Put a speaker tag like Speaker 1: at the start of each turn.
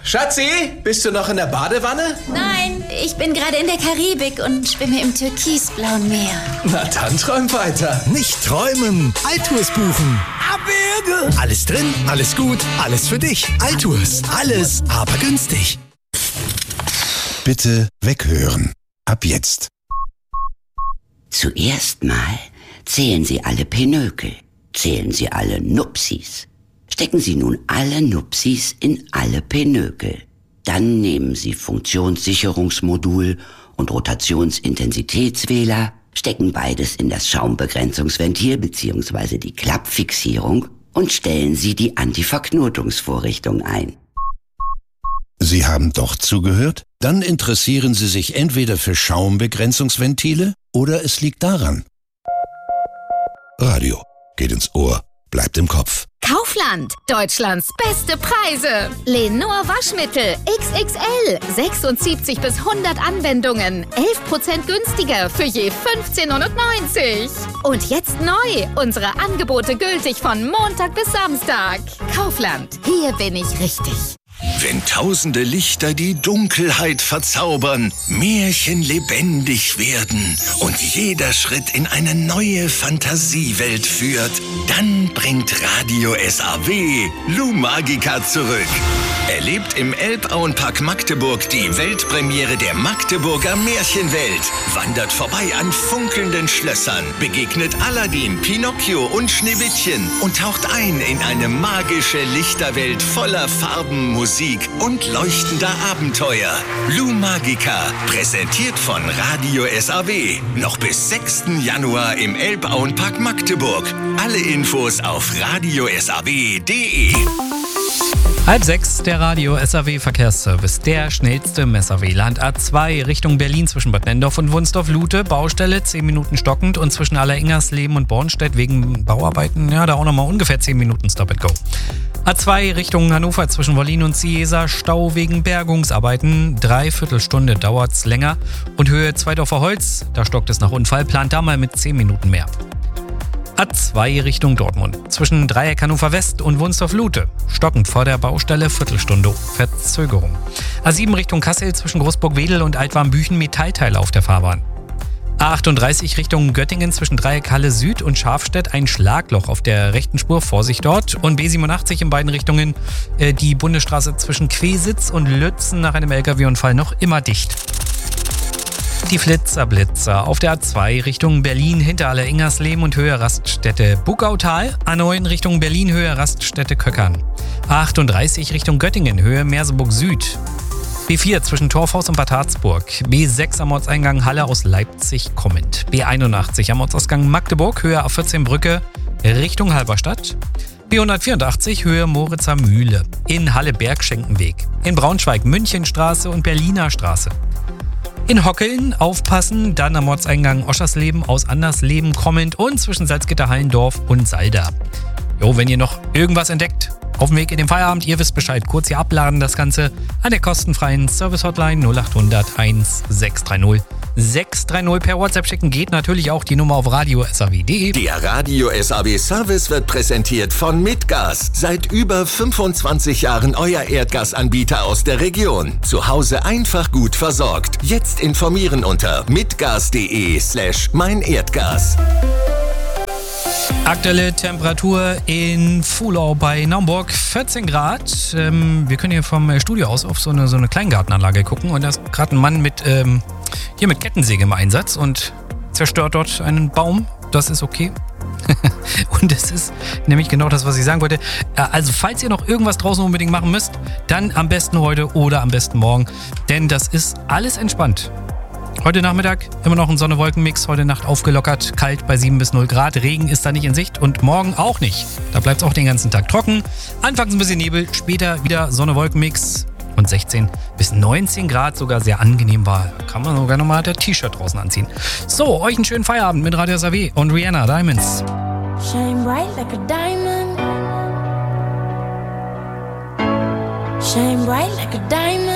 Speaker 1: Schatzi, bist du noch in der Badewanne?
Speaker 2: Nein, ich bin gerade in der Karibik und schwimme im türkisblauen Meer.
Speaker 1: Na dann träum weiter.
Speaker 3: Nicht träumen, Altours buchen.
Speaker 1: Abwürge!
Speaker 3: Alles drin, alles gut, alles für dich. Altours, alles, aber günstig.
Speaker 4: Bitte weghören. Ab jetzt.
Speaker 5: Zuerst mal zählen Sie alle Pinökel. Zählen Sie alle Nupsis. Stecken Sie nun alle Nupsis in alle Pinökel. Dann nehmen Sie Funktionssicherungsmodul und Rotationsintensitätswähler, stecken beides in das Schaumbegrenzungsventil bzw. die Klappfixierung und stellen Sie die Antiverknotungsvorrichtung ein.
Speaker 4: Sie haben doch zugehört? Dann interessieren Sie sich entweder für Schaumbegrenzungsventile oder es liegt daran. Radio geht ins Ohr, bleibt im Kopf.
Speaker 6: Kaufland, Deutschlands beste Preise. Lenor Waschmittel XXL, 76 bis 100 Anwendungen, 11% günstiger für je 15,90 €. Und jetzt neu, unsere Angebote gültig von Montag bis Samstag. Kaufland, hier bin ich richtig.
Speaker 7: Wenn tausende Lichter die Dunkelheit verzaubern, Märchen lebendig werden und jeder Schritt in eine neue Fantasiewelt führt, dann bringt Radio SAW Lou Magica zurück. Erlebt im Elbauenpark Magdeburg die Weltpremiere der Magdeburger Märchenwelt. Wandert vorbei an funkelnden Schlössern, begegnet Aladdin, Pinocchio und Schneewittchen und taucht ein in eine magische Lichterwelt voller Farben, Musik und leuchtender Abenteuer. Lou Magica, präsentiert von Radio SAW. Noch bis 6. Januar im Elbauenpark Magdeburg. Alle Infos auf radiosaw.de.
Speaker 8: 5:30, der Radio SAW Verkehrsservice. Der schnellste im SAW-Land. A2 Richtung Berlin zwischen Bad Nenndorf und Wunsdorf-Lute. Baustelle 10 Minuten stockend und zwischen Alleringersleben und Bornstedt wegen Bauarbeiten, ja, da auch nochmal ungefähr 10 Minuten Stop and Go. A2 Richtung Hannover zwischen Wollin und Ciesa. Stau wegen Bergungsarbeiten. 3/4 Stunde dauert's länger. Und Höhe Zweidorfer Holz, da stockt es nach Unfall. Plant da mal mit 10 Minuten mehr. A2 Richtung Dortmund. Zwischen Dreieck Hannover West und Wunsdorf-Lute. Stockend vor der Baustelle, Viertelstunde Verzögerung. A7 Richtung Kassel zwischen Großburg-Wedel und Altwarmbüchen Metallteile auf der Fahrbahn. A38 Richtung Göttingen zwischen Dreieck Halle Süd und Schafstedt ein Schlagloch auf der rechten Spur, Vorsicht dort. Und B87 in beiden Richtungen die Bundesstraße zwischen Quesitz und Lützen nach einem LKW-Unfall noch immer dicht. Die Flitzer auf der A2 Richtung Berlin hinter Alleringersleben und Höhe Raststätte Buckautal. A9 Richtung Berlin Höhe Raststätte Köckern. A38 Richtung Göttingen Höhe Merseburg Süd. B4 zwischen Torfhaus und Bad Harzburg. B6 am Ortseingang Halle aus Leipzig kommend. B81 am Ortsausgang Magdeburg Höhe A14 Brücke Richtung Halberstadt. B184 Höhe Moritzer Mühle. In Halle Bergschenkenweg. In Braunschweig Münchenstraße und Berliner Straße. In Hockeln aufpassen, dann am Ortseingang Oschersleben aus Andersleben kommend und zwischen Salzgitter, Hallendorf und Salda. Jo, wenn ihr noch irgendwas entdeckt, auf dem Weg in den Feierabend, ihr wisst Bescheid, kurz hier abladen das Ganze an der kostenfreien Service-Hotline 0800 1630 630 per WhatsApp schicken geht natürlich auch die Nummer auf radiosaw.de.
Speaker 7: Der Radio SAW Service wird präsentiert von Midgas. Seit über 25 Jahren euer Erdgasanbieter aus der Region. Zu Hause einfach gut versorgt. Jetzt informieren unter midgas.de/meinerdgas.
Speaker 8: Aktuelle Temperatur in Fuhlau bei Naumburg 14 Grad. Wir können hier vom Studio aus auf so eine Kleingartenanlage gucken und da ist gerade ein Mann mit Kettensäge im Einsatz und zerstört dort einen Baum. Das ist okay. Und das ist nämlich genau das, was ich sagen wollte. Also falls ihr noch irgendwas draußen unbedingt machen müsst, dann am besten heute oder am besten morgen, denn das ist alles entspannt. Heute Nachmittag immer noch ein Sonne-Wolken-Mix, heute Nacht aufgelockert, kalt bei 7 bis 0 Grad, Regen ist da nicht in Sicht und morgen auch nicht. Da bleibt es auch den ganzen Tag trocken, anfangs ein bisschen Nebel, später wieder Sonne-Wolken-Mix und 16 bis 19 Grad, sogar sehr angenehm war. Kann man sogar nochmal das T-Shirt draußen anziehen. So, euch einen schönen Feierabend mit Radio SAW und Rihanna, Diamonds.
Speaker 9: Shine bright like a diamond. Shine bright like a diamond.